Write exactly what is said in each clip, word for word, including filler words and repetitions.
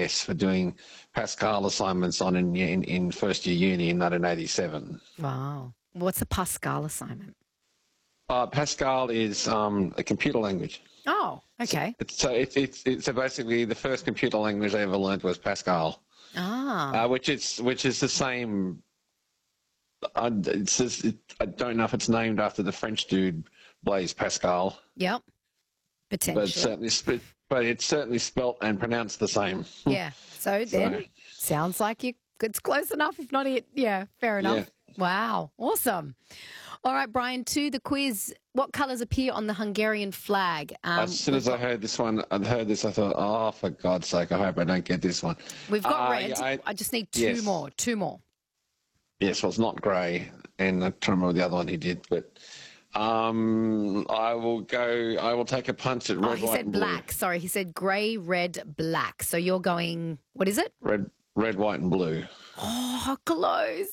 S for doing Pascal assignments on in, in, in first year uni in nineteen eighty-seven. Wow. What's a Pascal assignment? Uh, Pascal is um, a computer language. Oh, okay. It's, so it's, it's, it's so basically the first computer language I ever learned was Pascal. Ah. Uh, which is which is the same. I, it's just, it, I don't know if it's named after the French dude Blaise Pascal. Yep. Potentially. But it's certainly, sp- but it's certainly spelt and pronounced the same. Yeah. So then, So- sounds like you. It's close enough, if not it. Yeah. Fair enough. Wow. Awesome. All right, Brian. To the quiz. What colours appear on the Hungarian flag? Um, as soon as I heard this one, I heard this, I thought, oh, for God's sake, I hope I don't get this one. We've got Uh, red. I, I just need two yes. more. Two more. Yes, well, it's not grey, and I can't remember the other one he did, but um, I will go. I will take a punch at red, Oh, he white, said and blue. black. Sorry, he said grey, red, black. So you're going. What is it? Red, red, white, and blue. Oh, close.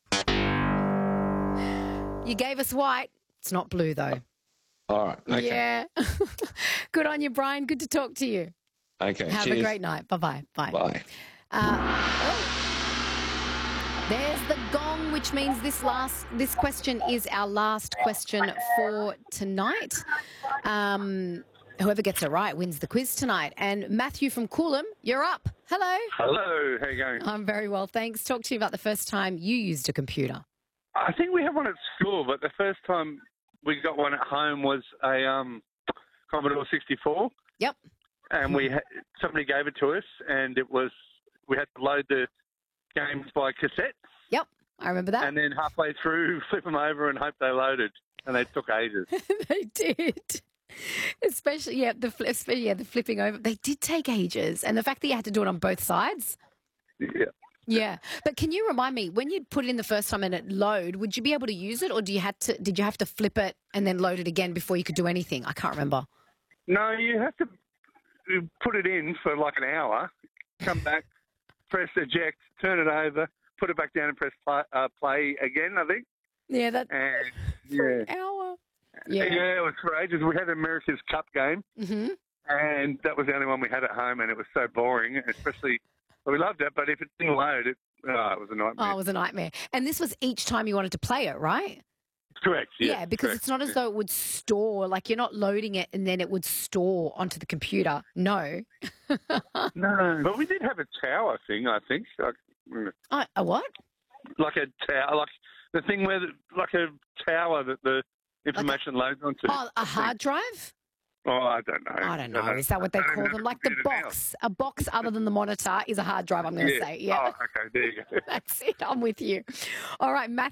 You gave us white. It's not blue though. All right. Okay. Yeah. Good on you, Brian. Good to talk to you. Okay. Have cheers. a great night. Bye-bye. Bye. Bye. Uh, oh. There's the gong, which means this last this question is our last question for tonight. Um, whoever gets it right wins the quiz tonight. And Matthew from Coolum, you're up. Hello. Hello, how you going? I'm very well, thanks. Talk to me about the first time you used a computer. I think we have one at school, but the first time we got one at home was a um, Commodore sixty-four. Yep. And we ha- somebody gave it to us, and it was we had to load the games by cassette, Yep, I remember that. and then halfway through flip them over and hope they loaded, and they took ages. They did. Especially, yeah, the fli- especially, yeah, the flipping over. They did take ages. And the fact that you had to do it on both sides. Yeah. Yeah. But can you remind me, when you'd put it in the first time and it load, would you be able to use it, or do you had to did you have to flip it and then load it again before you could do anything? I can't remember. No, you have to put it in for like an hour, come back, press eject, turn it over, put it back down and press play, uh, play again, I think. Yeah, that And for yeah. an hour. Yeah. Yeah. it was for ages. We had America's Cup game, Mm-hmm. and that was the only one we had at home, and it was so boring, especially, well, we loved it, but if it didn't load, it, oh, it was a nightmare. Oh, it was a nightmare. And this was each time you wanted to play it, right? Correct, yes, Yeah, because correct. it's not as though it would store, like you're not loading it and then it would store onto the computer. No. No, but we did have a tower thing, I think, like, mm, Uh, a what? like a tower, like the thing where, the, like a tower that the information loads onto. Oh, a hard drive? Oh, I don't know. I don't know. Is that what they I don't call have them? a Like the computer now. box. A box other than the monitor is a hard drive, I'm going to Yeah. say. Yeah. Oh, okay, there you go. That's it. I'm with you. All right, Matthew.